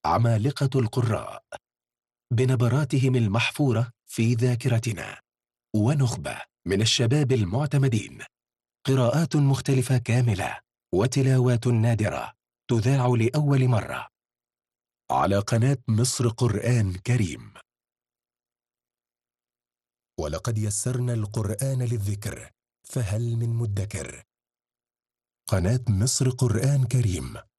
عمالقة القراء بنبراتهم المحفورة في ذاكرتنا، ونخبة من الشباب المعتمدين، قراءات مختلفة كاملة وتلاوات نادرة تذاع لأول مرة على قناة مصر قرآن كريم. ولقد يسرنا القرآن للذكر فهل من مدكر. قناة مصر قرآن كريم